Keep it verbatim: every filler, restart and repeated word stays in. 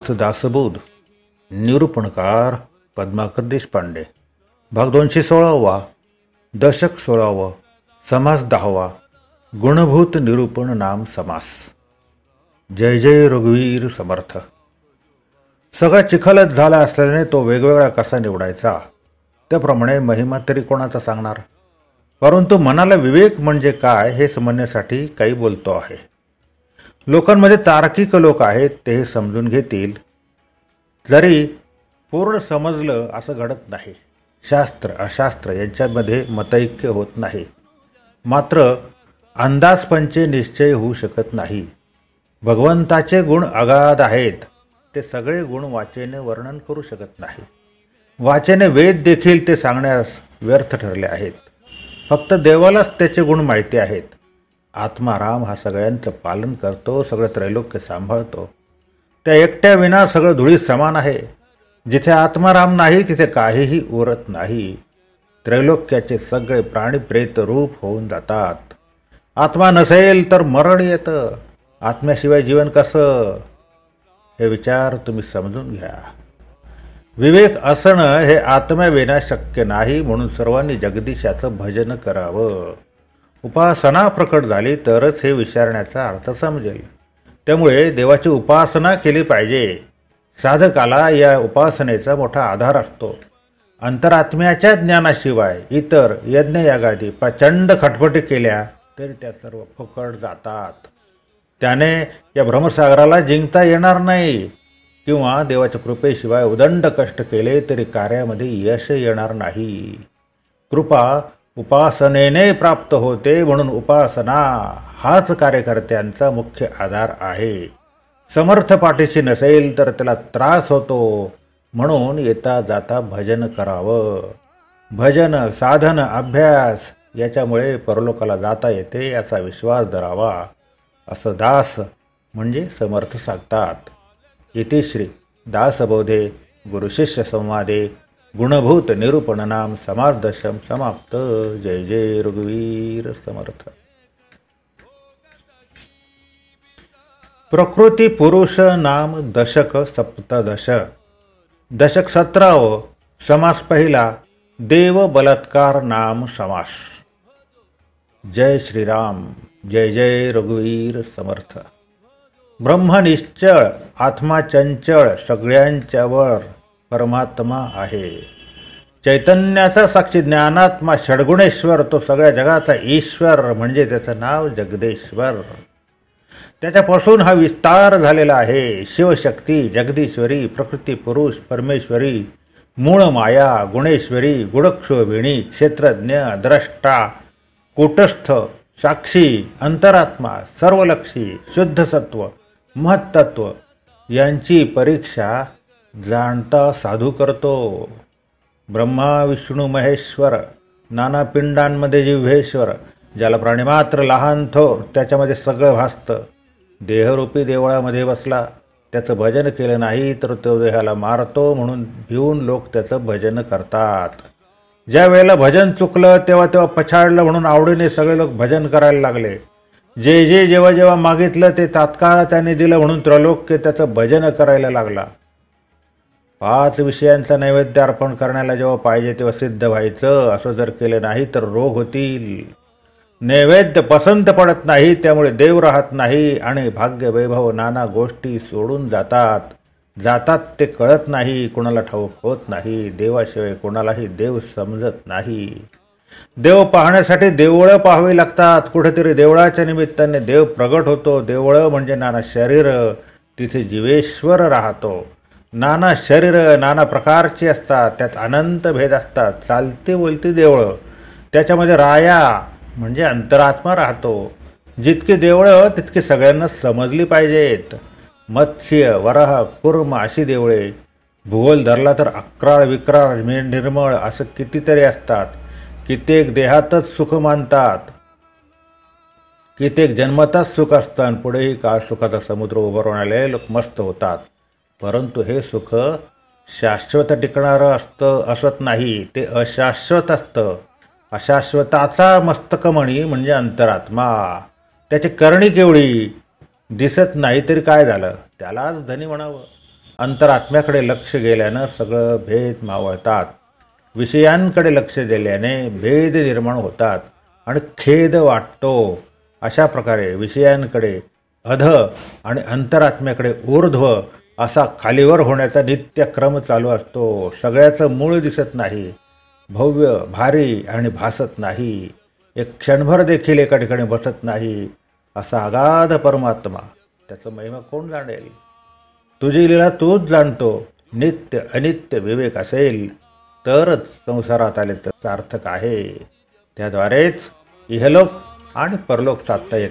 समर्थ दासबोध. निरूपणकार पद्माकर देशपांडे. भाग दोनशे सोळावा. दशक सोळावं. समास दहावा. गुणभूत निरूपण नाम समास. जय जय रघुवीर समर्थ. सगळा चिखलच झाला असल्याने तो वेगवेगळा कसा निवडायचा, त्याप्रमाणे महिमा तरी कोणाचा सांगणार. परंतु मनाला विवेक म्हणजे काय हे समजण्यासाठी काही बोलतो आहे. लोकांमध्ये तार्किक लोक आहेत, ते हे समजून घेतील. जरी पूर्ण समजलं असं घडत नाही. शास्त्र अशास्त्र यांच्यामध्ये मतैक्य होत नाही. मात्र अंदाजपंचे निश्चय होऊ शकत नाही. भगवंताचे गुण अगाध आहेत, ते सगळे गुण वाचेने वर्णन करू शकत नाही. वाचेने वेद देखील ते सांगण्यास व्यर्थ ठरले आहेत. फक्त देवालाच त्याचे गुण माहिती आहेत. आत्माराम हा सगळ्यांचं पालन करतो, सगळं त्रैलोक्य सांभाळतो. त्या एकट्या विना सगळं धुळीत समान आहे. जिथे आत्माराम नाही तिथे काहीही उरत नाही. त्रैलोक्याचे सगळे प्राणी प्रेत रूप होऊन जातात. आत्मा नसेल तर मरण येतं. आत्म्याशिवाय जीवन कसं, हे विचार तुम्ही समजून घ्या. विवेक असणं हे आत्म्याविना शक्य नाही. म्हणून सर्वांनी जगदीशाचं भजन करावं. उपासना प्रकट झाली तरच हे विचारण्याचा अर्थ समजेल. त्यामुळे देवाची उपासना केली पाहिजे. साधकाला या उपासनेचा मोठा आधार असतो. अंतरात्म्याच्या ज्ञानाशिवाय इतर यज्ञयागादी प्रचंड खटपटी केल्या तरी त्या सर्व फुकट जातात. त्याने या भ्रमसागराला जिंकता येणार नाही. किंवा देवाच्या कृपेशिवाय उदंड कष्ट केले तरी कार्यामध्ये यश येणार नाही. कृपा उपासनेने प्राप्त होते. म्हणून उपासना हाच कार्यकर्त्यांचा मुख्य आधार आहे. समर्थ पाठीशी नसेल तर त्याला त्रास होतो. म्हणून येता जाता भजन करावं. भजन साधन अभ्यास याच्यामुळे परलोकाला जाता येते असा विश्वास धरावा, असं दास म्हणजे समर्थ सांगतात. इति श्री दासबोधे गुरुशिष्य संवादे गुणभूत निरूपण नाम समार्दशम समाप्त. जय जय रघुवीर समर्थ. प्रकृती पुरुष नाम दशक सप्तदश. दशक सतरावं. समास पहिला. देव बलात्कार नाम समास. जय श्रीराम. जय जय रघुवीर समर्थ. ब्रह्मनिश्चळ आत्मा चंचळ सगळ्यांच्यावर परमात्मा आहे. चैतन्याचा साक्षी ज्ञानात्मा षडगुणेश्वर तो सगळ्या जगाचा ईश्वर म्हणजे त्याचं नाव जगदेश्वर. त्याच्यापासून हा विस्तार झालेला आहे. शिवशक्ती जगदीश्वरी, प्रकृती पुरुष परमेश्वरी, मूळ माया गुणेश्वरी, गुणक्षोभिणी, क्षेत्रज्ञ द्रष्टा, कूटस्थ साक्षी, अंतरात्मा, सर्वलक्षी, शुद्ध सत्व, महत्त्व यांची परीक्षा जाणता साधू करतो. ब्रह्मा विष्णू महेश्वर नाना पिंडांमध्ये जिव्हेश्वर, ज्याला प्राणीमात्र लहान थोर त्याच्यामध्ये सगळं भासतं. देहरूपी देवळामध्ये बसला, त्याचं भजन केलं नाही तर तो देहाला मारतो. म्हणून भिवून लोक त्याचं भजन करतात. ज्या वेळेला भजन चुकलं तेव्हा तेव्हा पछाडलं म्हणून आवडीने सगळे लोक भजन करायला लागले. जे जे जेव्हा जेव्हा मागितलं ते तात्काळ त्याने दिलं म्हणून त्रैलोक्य त्याचं भजन करायला लागला. पाच विषयांचं नैवेद्य अर्पण करण्याला जेव्हा पाहिजे तेव्हा सिद्ध व्हायचं. असं जर केलं नाही तर रोग होतील. नैवेद्य पसंत पडत नाही, त्यामुळे देव राहत नाही आणि भाग्य वैभव नाना गोष्टी सोडून जातात. जातात ते कळत नाही, कोणाला ठाऊक होत नाही. देवाशिवाय कोणालाही देव समजत नाही. देव पाहण्यासाठी देवळं पाहावी लागतात. कुठेतरी देवळाच्या निमित्ताने देव प्रगट होतो. देवळं म्हणजे नाना शरीर, तिथे जीवेश्वर राहतो. नाना शरीर नाना प्रकारची असतात, त्यात अनंत भेद असतात. चालती बोलती देवळं, त्याच्यामध्ये राया म्हणजे अंतरात्मा राहतो. जितकी देवळं तितकी सगळ्यांना समजली पाहिजेत. मत्स्य वराह कुर्म अशी देवळे. भूगोल धरला तर अक्राळ विक्राळ निर्मळ असं कितीतरी असतात. कित्येक देहातच सुख मानतात, कित्येक जन्मताच सुख असतं आणि पुढेही काळ सुखाचा समुद्र उभारवणारे लोक मस्त होतात. परंतु हे सुख शाश्वत टिकणारं असतं असत नाही, ते अशाश्वत असतं. अशाश्वताचा मस्तकमणी म्हणजे अंतरात्मा. त्याची करणी केवढी दिसत नाही तरी काय झालं, त्यालाच धनी म्हणावं. अंतरात्म्याकडे लक्ष गेल्यानं सगळं भेद मावळतात. विषयांकडे लक्ष दिल्याने भेद निर्माण होतात आणि खेद वाटतो. अशा प्रकारे विषयांकडे अध आणि अंतरात्म्याकडे ऊर्ध्व असा खालीवर होण्याचा नित्य क्रम चालू असतो. सगळ्याचं मूळ दिसत नाही, भव्य भारी आणि भासत नाही, एक क्षणभर देखील एका ठिकाणी बसत नाही. असा अगाध परमात्मा, त्याचं महिमा कोण जाणेल? तुझी लीला तूच जाणतो. नित्य अनित्य विवेक असेल तरच संसारात आले तर सार्थक आहे. त्याद्वारेच इहलोक आणि परलोक साधता येते.